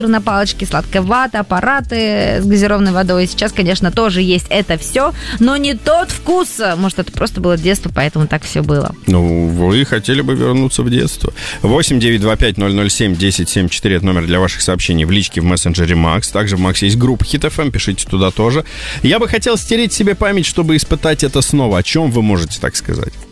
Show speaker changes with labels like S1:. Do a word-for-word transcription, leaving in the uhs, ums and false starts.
S1: на палочке, сладкая вата, аппараты с газированной водой. Сейчас, конечно, тоже есть это все, но не тот вкус. Может, это просто было детство, поэтому так все было.
S2: Ну, вы хотели бы вернуться в детство. восемь девятьсот двадцать пять ноль ноль семь десять семьдесят четыре это номер для ваших сообщений в личке в мессенджере Макс. Также в Максе есть группа Hit эф эм, пишите туда тоже. Я бы хотел стереть себе память, чтобы испытать это снова. О чем вы можете так сказать?